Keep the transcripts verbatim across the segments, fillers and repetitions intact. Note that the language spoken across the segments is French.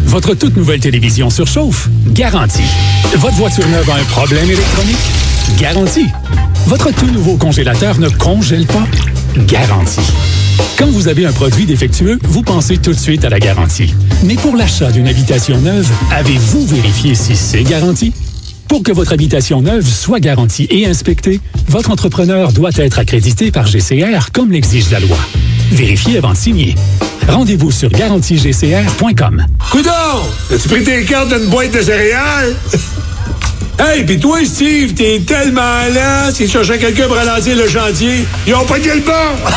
Votre toute nouvelle télévision surchauffe? Garantie. Votre voiture neuve a un problème électronique? Garantie. Votre tout nouveau congélateur ne congèle pas? Garantie. Quand vous avez un produit défectueux, vous pensez tout de suite à la garantie. Mais pour l'achat d'une habitation neuve, avez-vous vérifié si c'est garanti? Pour que votre habitation neuve soit garantie et inspectée, votre entrepreneur doit être accrédité par G C R comme l'exige la loi. Vérifiez avant de signer. Rendez-vous sur garantie g c r point com. Coudon! As-tu pris tes cartes d'une boîte de céréales? Hey, pis toi, Steve, t'es tellement lent, si tu cherchais quelqu'un pour ralentir le chantier, ils ont pas le bord!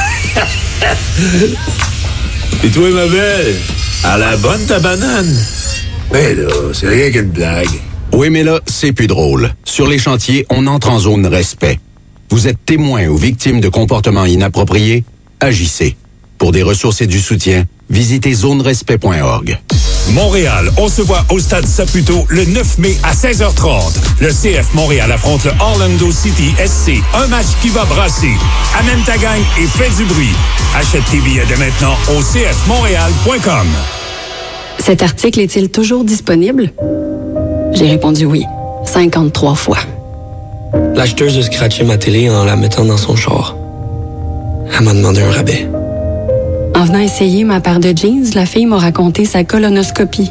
Et toi, ma belle, à la bonne ta banane? Ben là, c'est rien qu'une blague. Oui, mais là, c'est plus drôle. Sur les chantiers, on entre en zone respect. Vous êtes témoin ou victime de comportements inappropriés? Agissez. Pour des ressources et du soutien, visitez zone respect point org. Montréal, on se voit au Stade Saputo le neuf mai à seize heures trente. Le C F Montréal affronte le Orlando City S C. Un match qui va brasser. Amène ta gang et fais du bruit. Achète tes billets dès maintenant au c f montréal point com. Cet article est-il toujours disponible? J'ai répondu oui, cinquante-trois fois. L'acheteuse a scratché ma télé en la mettant dans son char. Elle m'a demandé un rabais. En venant essayer ma paire de jeans, la fille m'a raconté sa colonoscopie.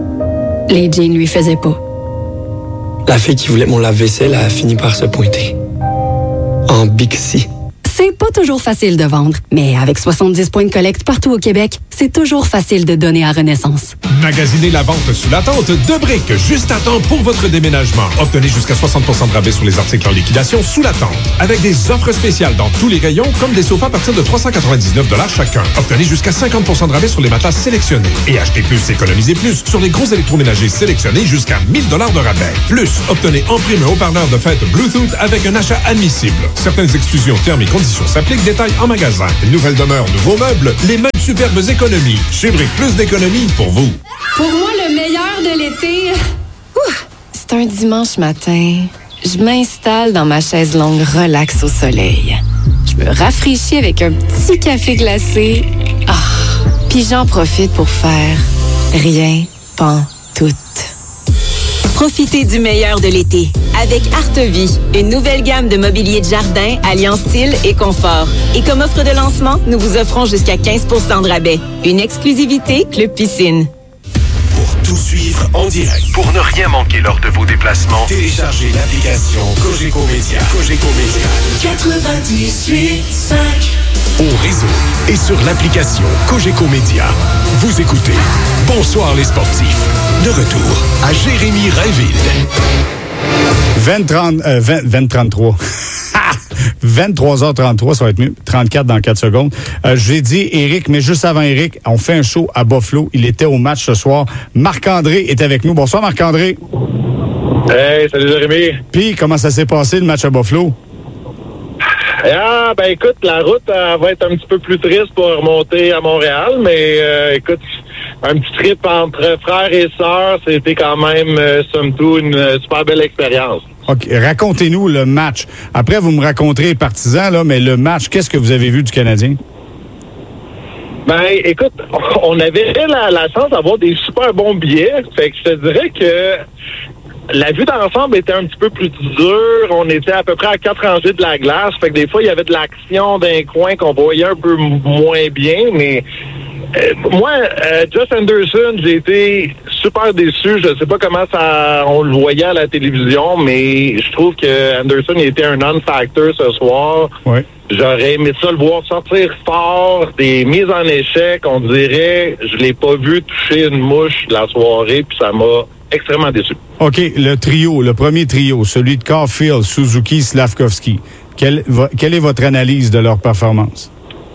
Les jeans lui faisaient pas. La fille qui voulait mon lave-vaisselle a fini par se pointer. En Bixi. C'est pas toujours facile de vendre, mais avec soixante-dix points de collecte partout au Québec, c'est toujours facile de donner à Renaissance. Magasinez la vente sous la tente de Brick, juste à temps pour votre déménagement. Obtenez jusqu'à soixante pour cent de rabais sur les articles en liquidation sous la tente. Avec des offres spéciales dans tous les rayons, comme des sofas à partir de trois cent quatre-vingt-dix-neuf dollars chacun. Obtenez jusqu'à cinquante pour cent de rabais sur les matelas sélectionnés. Et achetez plus, économisez plus sur les gros électroménagers sélectionnés jusqu'à mille dollars de rabais. Plus, obtenez en prime un haut-parleur de fête Bluetooth avec un achat admissible. Certaines exclusions, termes et conditions s'appliquent. Détails en magasin. Nouvelle demeure, nouveaux meubles, les mêmes superbes économies. Chez Brick, plus d'économies pour vous. Pour moi, le meilleur de l'été, Ouh, c'est un dimanche matin. Je m'installe dans ma chaise longue relax au soleil. Je me rafraîchis avec un petit café glacé. Ah, puis j'en profite pour faire rien, pantoute. Profitez du meilleur de l'été avec Artevie, une nouvelle gamme de mobilier de jardin alliant style et confort. Et comme offre de lancement, nous vous offrons jusqu'à quinze pour cent de rabais. Une exclusivité Club Piscine. Pour tout suivre en direct, pour ne rien manquer lors de vos déplacements, téléchargez l'application Cogeco Média. Cogeco Média. quatre-vingt-dix-huit cinq. Au réseau et sur l'application Cogeco Média. Vous écoutez Bonsoir les sportifs. De retour à Jérémy Rainville. vingt trente, euh, vingt, vingt trente-trois. vingt-trois heures trente-trois, ça va être mieux. trente-quatre dans quatre secondes. Euh, J'ai dit Éric, mais juste avant Éric, on fait un show à Buffalo. Il était au match ce soir. Marc-André est avec nous. Bonsoir, Marc-André. Hey, salut Jérémy. Puis, comment ça s'est passé le match à Buffalo? Ah, ben écoute, la route elle va être un petit peu plus triste pour remonter à Montréal, mais euh, écoute, un petit trip entre frères et sœurs, c'était quand même, euh, somme toute, une super belle expérience. OK, racontez-nous le match. Après, vous me raconterez les partisans, là, mais le match, qu'est-ce que vous avez vu du Canadien? Ben, écoute, on avait la, la chance d'avoir des super bons billets, fait que je te dirais que la vue d'ensemble était un petit peu plus dure. On était à peu près à quatre rangées de la glace. Fait que des fois, il y avait de l'action d'un coin qu'on voyait un peu m- moins bien. Mais euh, moi, euh, Josh Anderson, j'ai été super déçu. Je sais pas comment ça on le voyait à la télévision, mais je trouve que Anderson il était un non-factor ce soir. Ouais. J'aurais aimé ça le voir sortir fort, des mises en échec. On dirait, je l'ai pas vu toucher une mouche de la soirée, puis ça m'a extrêmement déçu. OK, le trio, le premier trio, celui de Caulfield, Suzuki, Slavkovski. Quelle, quelle est votre analyse de leur performance?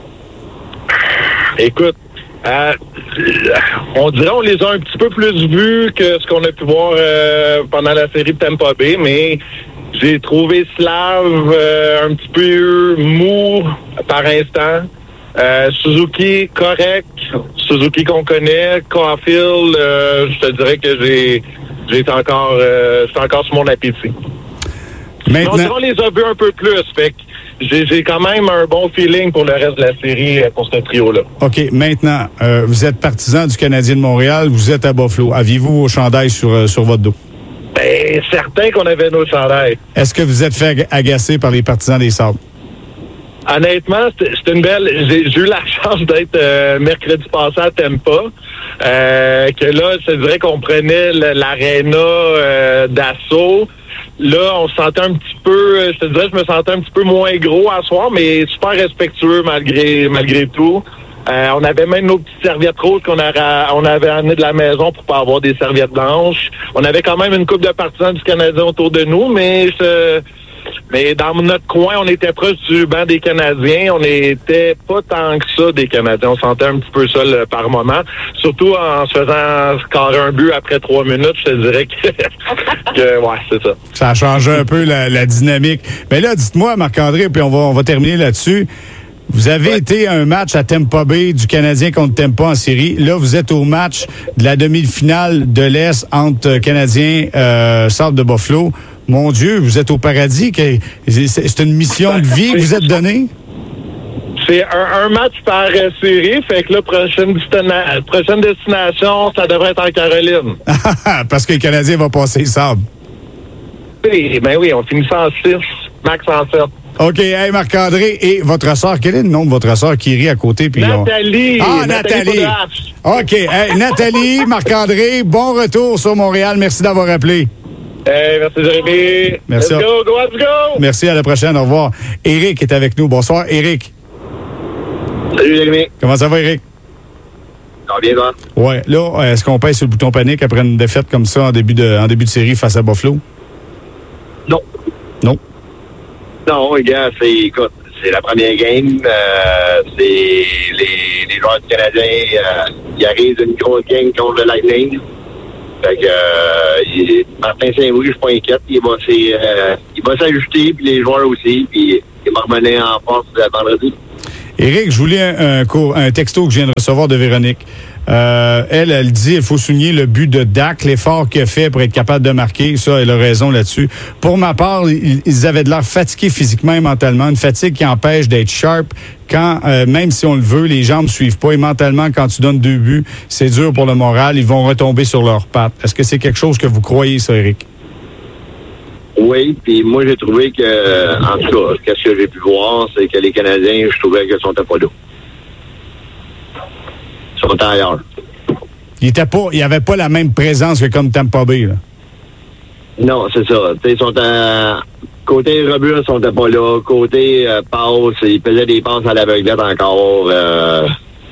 Écoute, euh, on dirait on les a un petit peu plus vus que ce qu'on a pu voir euh, pendant la série de Tampa Bay, mais j'ai trouvé Slav euh, un petit peu mou par instant. Euh, Suzuki, correct. Suzuki qu'on connaît. Caulfield, euh, je te dirais que j'ai j'ai encore, euh, j'étais encore sur mon appétit. Maintenant... Donc, on les a vus un peu plus. Fait que j'ai, j'ai quand même un bon feeling pour le reste de la série, pour ce trio-là. OK, maintenant, euh, vous êtes partisan du Canadien de Montréal, vous êtes à Buffalo. Aviez-vous vos chandails sur, euh, sur votre dos? Ben, certain qu'on avait nos chandails. Est-ce que vous êtes fait agacer par les partisans des Sables? Honnêtement, c'est, c'est une belle... J'ai, j'ai eu la chance d'être euh, mercredi passé à Tampa. Euh, que là, c'est vrai qu'on prenait l'aréna euh, d'assaut. Là, on se sentait un petit peu, je te dirais, je me sentais un petit peu moins gros à soir, mais super respectueux malgré malgré tout. Euh, on avait même nos petites serviettes roses qu'on a, on avait amenées de la maison pour pas avoir des serviettes blanches. On avait quand même une couple de partisans du Canadien autour de nous, mais je, mais dans notre coin, on était proche du banc des Canadiens. On n'était pas tant que ça des Canadiens. On se sentait un petit peu seul par moment. Surtout en se faisant scorer un but après trois minutes, je te dirais que, que ouais, c'est ça. Ça a changé un peu la, la dynamique. Mais là, dites-moi, Marc-André, puis on va, on va terminer là-dessus. Vous avez ouais. été à un match à Tampa Bay du Canadien contre Tampa en série. Là, vous êtes au match de la demi-finale de l'Est entre Canadiens euh, Sables de Buffalo. Mon Dieu, vous êtes au paradis. C'est une mission de vie que vous êtes donnée? C'est un, un match par euh, série. Fait que là, prochaine, destina- prochaine destination, ça devrait être en Caroline. Parce que le Canadien va passer les Sables. Oui, ben oui, on finit ça en six, max en sept. OK, hey Marc-André, et votre sœur, quel est le nom de votre sœur qui rit à côté? Puis Nathalie! On... Ah, Nathalie! Nathalie. OK, hey, Nathalie, Marc-André, bon retour sur Montréal. Merci d'avoir appelé. Hey, merci Jérémy. Merci. Let's go, go, let's go! Merci, à la prochaine, au revoir. Éric est avec nous. Bonsoir, Éric. Salut Jérémy. Comment ça va, Éric? Ça va bien, toi? Ouais, là, est-ce qu'on pèse sur le bouton panique après une défaite comme ça en début de, en début de série face à Buffalo? Non. Non? Non, les gars, c'est, écoute, c'est la première game. Euh, c'est les, les joueurs du Canadien, euh, ils arrivent d'une grosse game contre le Lightning. Fait que euh, il, Martin Saint-Louis, je suis pas inquiète. Il va, euh, il va s'ajuster, puis les joueurs aussi, puis il va revenir en force le vendredi. Éric, je voulais un, un, un texto que je viens de recevoir de Véronique. Euh, elle, elle dit il faut souligner le but de Dak, l'effort qu'il a fait pour être capable de marquer. Ça, elle a raison là-dessus. Pour ma part, ils, ils avaient de l'air fatigués physiquement et mentalement. Une fatigue qui empêche d'être sharp quand, euh, même si on le veut, les jambes ne suivent pas. Et mentalement, quand tu donnes deux buts, c'est dur pour le moral. Ils vont retomber sur leurs pattes. Est-ce que c'est quelque chose que vous croyez, ça, Éric? Oui, puis moi, j'ai trouvé que, en tout cas, qu'est-ce que j'ai pu voir, c'est que les Canadiens, je trouvais qu'ils sont pas là. Ils sont ailleurs. Il était pas, il avait pas la même présence que comme Tampa Bay, là. Non, c'est ça. T'sais, ils sont à... Côté rebut, ils sont pas là. Côté euh, passe, ils faisaient des passes à l'aveuglette encore. Euh...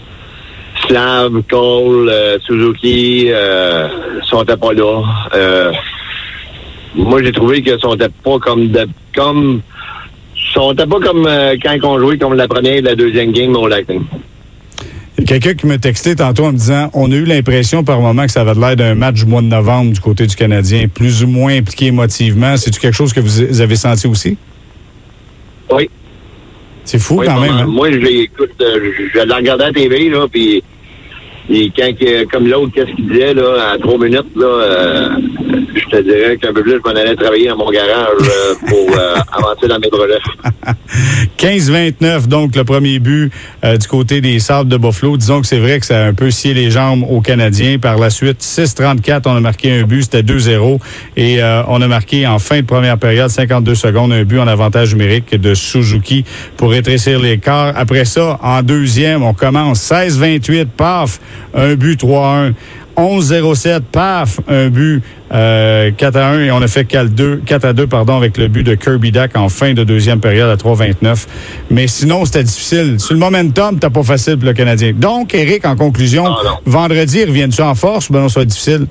Slav, Cole, euh, Suzuki, euh, sont pas là. Euh... Moi, j'ai trouvé qu'ils sont pas comme de, comme sont pas comme euh, quand on jouait comme la première et la deuxième game au Lightning. Il y a quelqu'un qui m'a texté tantôt en me disant on a eu l'impression par moment que ça avait l'air d'un match du mois de novembre du côté du Canadien, plus ou moins impliqué émotivement. C'est-tu quelque chose que vous avez senti aussi? Oui. C'est fou oui, quand même. Hein? Moi, j'écoute, euh, je l'ai regardé à la T V, là, puis et quand, comme l'autre, qu'est-ce qu'il disait, là, à trois minutes, là, euh, je te dirais qu'un peu plus, je m'en allais travailler dans mon garage euh, pour euh, avancer dans mes projets. quinze vingt-neuf, donc, le premier but euh, du côté des Sables de Buffalo. Disons que c'est vrai que ça a un peu scié les jambes aux Canadiens. Par la suite, six trente-quatre, on a marqué un but, c'était deux zéro. Et euh, on a marqué en fin de première période, cinquante-deux secondes, un but en avantage numérique de Suzuki pour rétrécir l'écart. Après ça, en deuxième, on commence seize vingt-huit, paf, un but trois à un. onze zéro sept, paf, un but euh, quatre à un et on a fait quatre à deux pardon, avec le but de Kirby Dak en fin de deuxième période à trois vingt-neuf. Mais sinon, c'était difficile. Sur le momentum, c'était pas facile pour le Canadien. Donc, Éric, en conclusion, ah, vendredi, reviennent-tu en force ou ben non, ça va être difficile?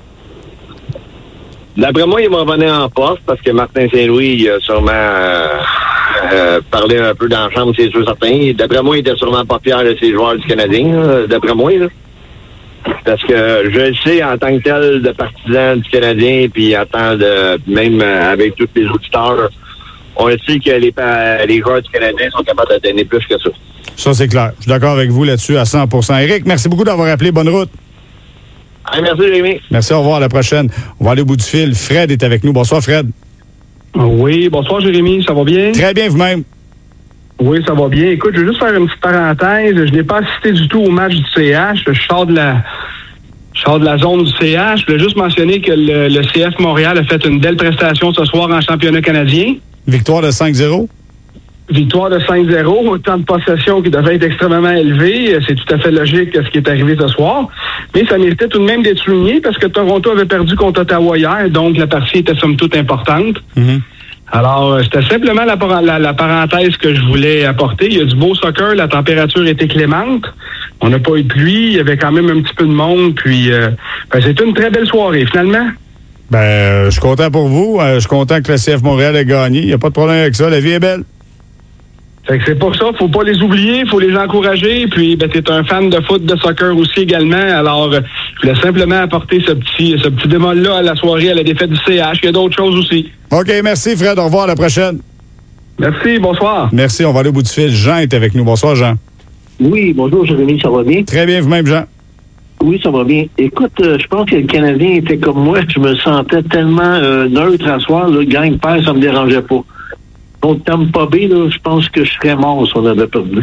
D'après moi, ils vont revenir en force parce que Martin Saint-Louis, il a sûrement euh, euh, parlé un peu dans la chambre, c'est sûr certain. D'après moi, il était sûrement pas fier de ses joueurs du Canadien, là, d'après moi, là. Parce que je le sais en tant que tel de partisan du Canadien, puis en tant de même avec tous les auditeurs, on le sait que les, les joueurs du Canadien sont capables de donner plus que ça. Ça, c'est clair. Je suis d'accord avec vous là-dessus à cent pour cent. Éric, merci beaucoup d'avoir appelé. Bonne route. Hey, merci, Jérémy. Merci, au revoir, à la prochaine. On va aller au bout du fil. Fred est avec nous. Bonsoir, Fred. Oui, bonsoir, Jérémy. Ça va bien? Très bien, vous-même. Oui, ça va bien. Écoute, je veux juste faire une petite parenthèse. Je n'ai pas assisté du tout au match du C H. Je sors de la, je sors de la zone du C H. Je voulais juste mentionner que le, le C F Montréal a fait une belle prestation ce soir en championnat canadien. Victoire de cinq zéro? Victoire de cinq zéro, temps de possession qui devait être extrêmement élevé. C'est tout à fait logique ce qui est arrivé ce soir. Mais ça méritait tout de même d'être souligné parce que Toronto avait perdu contre Ottawa hier, donc la partie était somme toute importante. Mm-hmm. Alors, c'était simplement la, la, la parenthèse que je voulais apporter. Il y a du beau soccer, la température était clémente. On n'a pas eu de pluie, il y avait quand même un petit peu de monde, puis euh, ben, c'était une très belle soirée, finalement. Ben, euh, je suis content pour vous. Euh, je suis content que le C F Montréal ait gagné. Il n'y a pas de problème avec ça. La vie est belle. Fait que c'est pour ça, faut pas les oublier, faut les encourager. Puis, ben, t'es un fan de foot, de soccer aussi également. Alors, euh, je voulais simplement apporter ce petit, ce petit bémol-là à la soirée, à la défaite du C H. Il y a d'autres choses aussi. OK, merci Fred. Au revoir, à la prochaine. Merci, bonsoir. Merci, on va aller au bout du fil. Jean est avec nous. Bonsoir, Jean. Oui, bonjour, Jérémy, ça va bien? Très bien, vous-même, Jean. Oui, ça va bien. Écoute, euh, je pense que le Canadien était comme moi. Je me sentais tellement euh, neutre à soir. Là, gagne, perd, ça me dérangeait pas. Contre Tampa Bay, là, je pense que je serais mort si on avait perdu.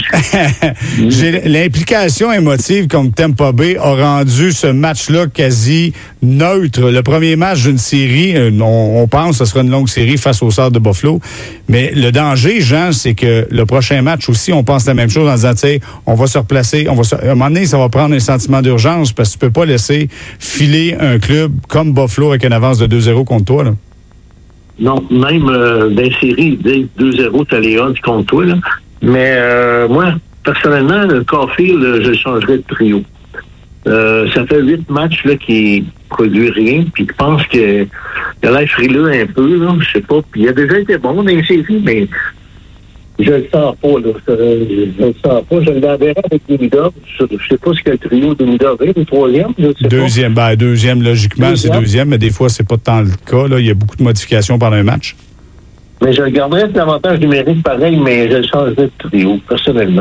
J'ai l'implication émotive comme Tampa Bay a rendu ce match-là quasi neutre. Le premier match d'une série, on, on pense que ce sera une longue série face aux Sabres de Buffalo. Mais le danger, Jean, c'est que le prochain match aussi, on pense la même chose en disant, tu sais, on va se replacer. On va se... À un moment donné, ça va prendre un sentiment d'urgence parce que tu peux pas laisser filer un club comme Buffalo avec une avance de deux zéro contre toi, là. Non, même euh, dans les séries, deux zéro, t'as les odds contre toi, là. Mais euh, moi, personnellement, le Caulfield, je changerais de trio. Euh, ça fait huit matchs là qui produit rien, puis je pense que il a l'air frileux un peu, là, je sais pas. Puis il a déjà été bon dans les séries, mais je le sens pas, là. Je, je le sens pas. Je l'enverrai avec Demidov. Je, je sais pas ce que le trio Demidov est, le troisième. Je sais deuxième, pas. Ben, deuxième, logiquement, deuxième. C'est deuxième, mais des fois, c'est pas tant le cas, là. Il y a beaucoup de modifications pendant un match. Mais je garderais cet avantage numérique pareil, mais je le changerais de trio, personnellement.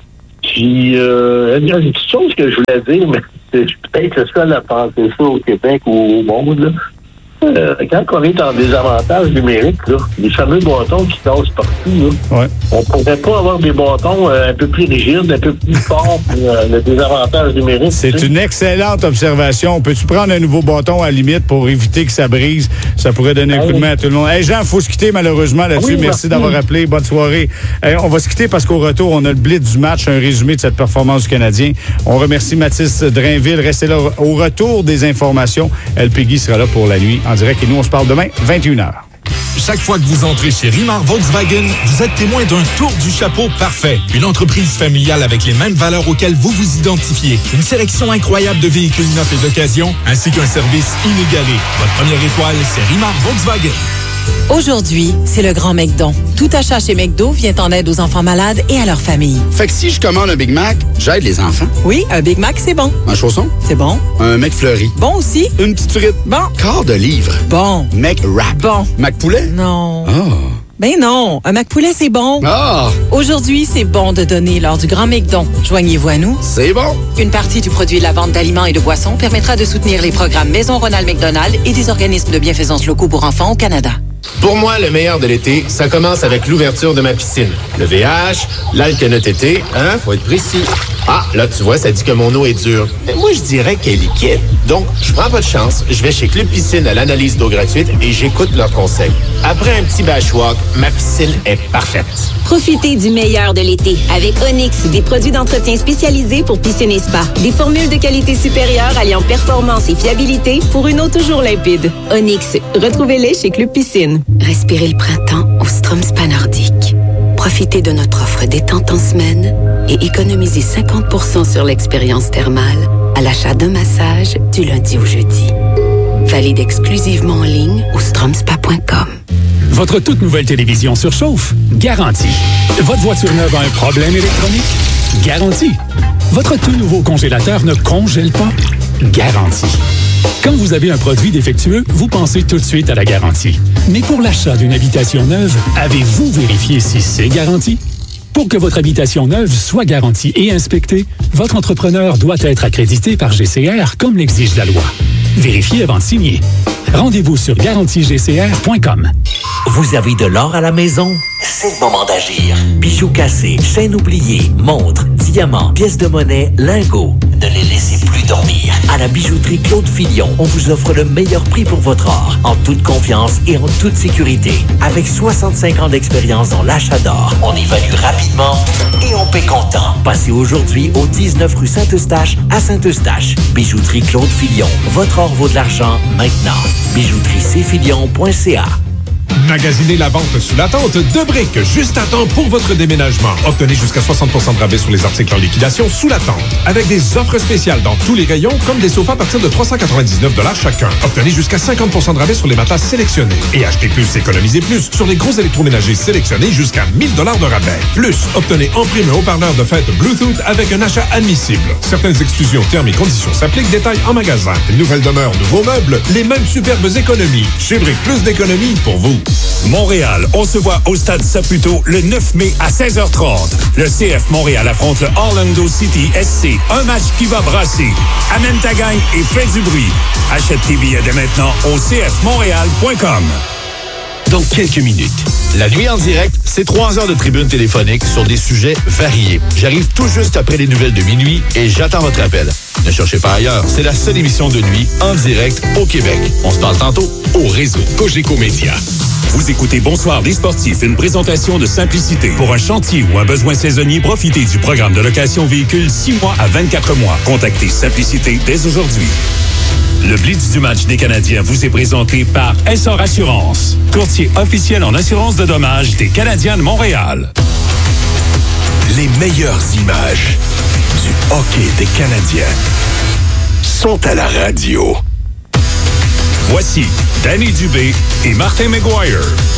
Puis, euh, il y a une petite chose que je voulais dire, mais c'est peut-être le seul à penser ça au Québec ou au monde, là. Euh, quand on est en désavantage numérique, là, les fameux bâtons qui cassent partout, là, ouais. On pourrait pas avoir des bâtons euh, un peu plus rigides, un peu plus forts pour euh, le désavantage numérique. C'est tu sais? Une excellente observation. Peux-tu prendre un nouveau bâton à la limite pour éviter que ça brise? Ça pourrait donner un ah, coup de main à tout le monde. Hey Jean, il faut se quitter malheureusement là-dessus. Oui, merci, merci d'avoir appelé. Bonne soirée. Hey, on va se quitter parce qu'au retour, on a le blitz du match, un résumé de cette performance du Canadien. On remercie Mathis Drainville. Restez là au retour des informations. El Peggy sera là pour la nuit en direct et nous, on se parle demain, vingt et une heures. Chaque fois que vous entrez chez Rimar Volkswagen, vous êtes témoin d'un tour du chapeau parfait. Une entreprise familiale avec les mêmes valeurs auxquelles vous vous identifiez. Une sélection incroyable de véhicules neufs et d'occasion, ainsi qu'un service inégalé. Votre première étoile, c'est Rimar Volkswagen. Aujourd'hui, c'est le grand McDon. Tout achat chez McDo vient en aide aux enfants malades et à leur famille. Fait que si je commande un Big Mac, j'aide les enfants. Oui, un Big Mac, c'est bon. Un chausson? C'est bon. Un McFlurry? Bon aussi. Une petite frite? Bon. Quart de livre? Bon. McWrap? Bon. McPoulet? Non. Oh. Ben non, un McPoulet, c'est bon. Ah! Aujourd'hui, c'est bon de donner lors du Grand McDon. Joignez-vous à nous. C'est bon. Une partie du produit de la vente d'aliments et de boissons permettra de soutenir les programmes Maison Ronald McDonald et des organismes de bienfaisance locaux pour enfants au Canada. Pour moi, le meilleur de l'été, ça commence avec l'ouverture de ma piscine. Le V H, l'Alcanote été, hein, faut être précis. Ah, là, tu vois, ça dit que mon eau est dure. Mais moi, je dirais qu'elle est liquide. Donc, je prends pas de chance, je vais chez Club Piscine à l'analyse d'eau gratuite et j'écoute leurs conseils. Après un petit bashwalk, ma piscine est parfaite. Profitez du meilleur de l'été avec Onyx, des produits d'entretien spécialisés pour piscine et spa. Des formules de qualité supérieure alliant performance et fiabilité pour une eau toujours limpide. Onyx, retrouvez-les chez Club Piscine. Respirez le printemps au Strom Spa Nordique. Profitez de notre offre détente en semaine et économisez cinquante pour cent sur l'expérience thermale à l'achat d'un massage du lundi au jeudi. Valide exclusivement en ligne au stromspa point com. Votre toute nouvelle télévision surchauffe? Garantie. Votre voiture neuve a un problème électronique? Garantie. Votre tout nouveau congélateur ne congèle pas? Garantie. Quand vous avez un produit défectueux, vous pensez tout de suite à la garantie. Mais pour l'achat d'une habitation neuve, avez-vous vérifié si c'est garanti? Pour que votre habitation neuve soit garantie et inspectée, votre entrepreneur doit être accrédité par G C R comme l'exige la loi. Vérifiez avant de signer. Rendez-vous sur garantie g c r point com. Vous avez de l'or à la maison? C'est le moment d'agir. Bijoux cassés, chaînes oubliées, montres, diamants, pièces de monnaie, lingots. Ne les laissez plus dormir. À la bijouterie Claude Filion, on vous offre le meilleur prix pour votre or, en toute confiance et en toute sécurité. Avec soixante-cinq ans d'expérience dans l'achat d'or, on évalue rapidement et on paie comptant. Passez aujourd'hui au dix-neuf rue Saint-Eustache à Saint-Eustache. Bijouterie Claude Filion. Votre or vaut de l'argent maintenant. bijouterie c filion point c a. Magasinez la vente sous la tente de briques juste à temps pour votre déménagement. Obtenez jusqu'à soixante pour cent de rabais sur les articles en liquidation sous la tente. Avec des offres spéciales dans tous les rayons, comme des sofas à partir de trois cent quatre-vingt-dix-neuf dollars chacun. Obtenez jusqu'à cinquante pour cent de rabais sur les matelas sélectionnés. Et achetez plus, économisez plus sur les gros électroménagers sélectionnés jusqu'à mille dollars de rabais. Plus, obtenez en prime un haut-parleur de fête Bluetooth avec un achat admissible. Certaines exclusions, termes et conditions s'appliquent. Détails en magasin. Nouvelle demeure, nouveaux meubles, les mêmes superbes économies. Chez Brick, plus d'économies pour vous. Montréal, on se voit au Stade Saputo le neuf mai à seize heures trente. Le C F Montréal affronte le Orlando City S C. Un match qui va brasser. Amène ta gang et fais du bruit. Achète tes billets dès maintenant au c f montréal point com. Dans quelques minutes, la nuit en direct, c'est trois heures de tribune téléphonique sur des sujets variés. J'arrive tout juste après les nouvelles de minuit et j'attends votre appel. Ne cherchez pas ailleurs, c'est la seule émission de nuit en direct au Québec. On se parle tantôt au réseau Cogeco Média. Vous écoutez Bonsoir les sportifs, une présentation de Simplicité. Pour un chantier ou un besoin saisonnier, profitez du programme de location véhicule six mois à vingt-quatre mois. Contactez Simplicité dès aujourd'hui. Le Blitz du match des Canadiens vous est présenté par Essor Assurance, courtier officiel en assurance de dommages des Canadiens de Montréal. Les meilleures images du hockey des Canadiens sont à la radio. Voici Danny Dubé et Martin McGuire.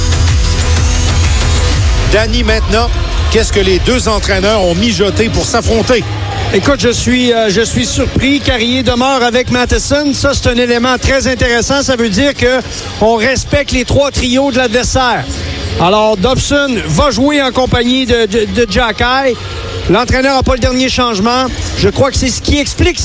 Danny, maintenant, qu'est-ce que les deux entraîneurs ont mijoté pour s'affronter? Écoute, je suis, euh, je suis surpris. Carrier demeure avec Matheson. Ça, c'est un élément très intéressant. Ça veut dire qu'on respecte les trois trios de l'adversaire. Alors, Dobson va jouer en compagnie de, de, de Jack Eye. L'entraîneur n'a pas le dernier changement. Je crois que c'est ce qui explique